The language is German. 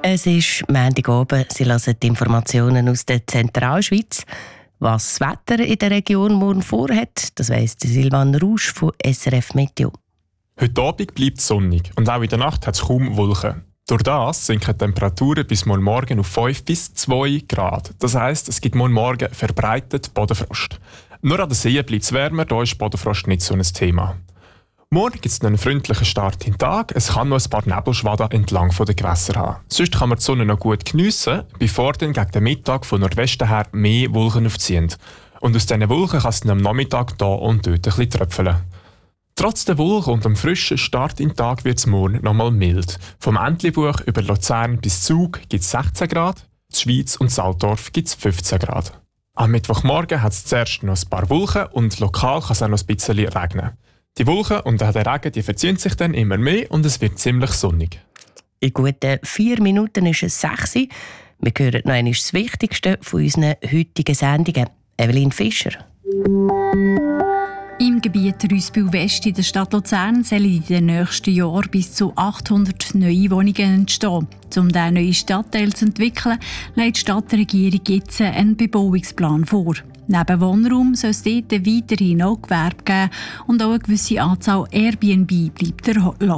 Es ist Montagabend. Sie hören die Informationen aus der Zentralschweiz. Was das Wetter in der Region morgen vorhat, das weiss Silvan Rausch von SRF Meteo. Heute Abend bleibt es sonnig und auch in der Nacht hat es kaum Wolken. Durch das sinken die Temperaturen bis morgen auf 5 bis 2 Grad. Das heisst, es gibt morgen verbreitet Bodenfrost. Nur an den Seen bleibt es wärmer, da ist Bodenfrost nicht so ein Thema. Morgen gibt es einen freundlichen Start in den Tag. Es kann noch ein paar Nebelschwaden entlang der Gewässer haben. Sonst kann man die Sonne noch gut geniessen, bevor dann gegen den Mittag von Nordwesten her mehr Wolken aufziehen. Und aus diesen Wolken kann es dann am Nachmittag hier und dort ein bisschen tröpfeln. Trotz der Wolken und dem frischen Start in den Tag wird es morgen noch mal mild. Vom Entlebuch über Luzern bis Zug gibt es 16 Grad, die Schweiz und Salzdorf gibt es 15 Grad. Am Mittwochmorgen hat es zuerst noch ein paar Wolken und lokal kann es auch noch ein bisschen regnen. Die Wolken und der Regen die verziehen sich dann immer mehr und es wird ziemlich sonnig. In guten 4 Minuten ist es 6 Uhr. Wir hören noch einmal das Wichtigste von unseren heutigen Sendungen. Evelyn Fischer. Im Gebiet Rüsbühl-West in der Stadt Luzern sollen in den nächsten Jahren bis zu 800 neue Wohnungen entstehen. Um diesen neuen Stadtteil zu entwickeln, legt die Stadtregierung jetzt einen Bebauungsplan vor. Neben Wohnraum soll es dort weiterhin auch Gewerbe geben und auch eine gewisse Anzahl Airbnb bleibt erlaubt.